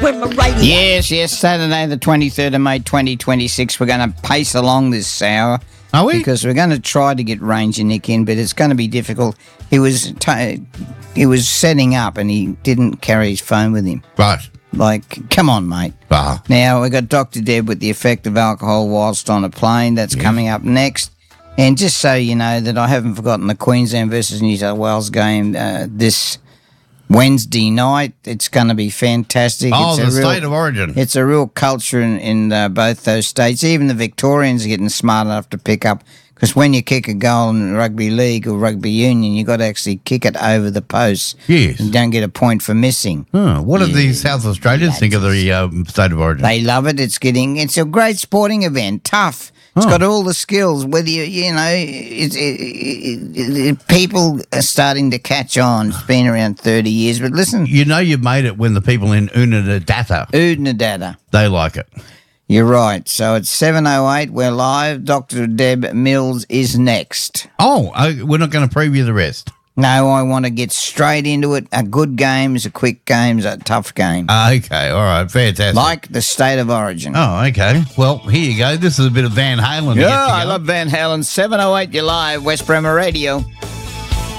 Bremer Radio. Yes, Saturday the 23rd of May 2026. We're going to pace along this hour. Are we? Because we're going to try to get Ranger Nick in, but it's going to be difficult. He was setting up and he didn't carry his phone with him. Right. Like, come on, mate. Now, we've got Dr. Deb with the effect of alcohol whilst on a plane. That's coming up next. And just so you know that I haven't forgotten the Queensland versus New South Wales game this Wednesday night. It's going to be fantastic. Oh, it's the state of origin. It's a real culture in both those states. Even the Victorians are getting smart enough to pick up, because when you kick a goal in rugby league or rugby union, you got to actually kick it over the post. Yes. You don't get a point for missing. What do the South Australians think of the state of origin? They love it. It's a great sporting event. Tough. It's got all the skills. Whether people are starting to catch on. It's been around 30 years. But listen. You know you've made it when the people in Oodnadatta. They like it. You're right. So it's 7:08. We're live. Dr. Deb Mills is next. Oh, we're not going to preview the rest. No, I want to get straight into it. A good game is a quick game is a tough game. Okay, all right, fantastic. Like the state of origin. Oh, okay. Well, here you go. This is a bit of Van Halen. Yeah, I love Van Halen. 7:08, you're live, West Bremer Radio.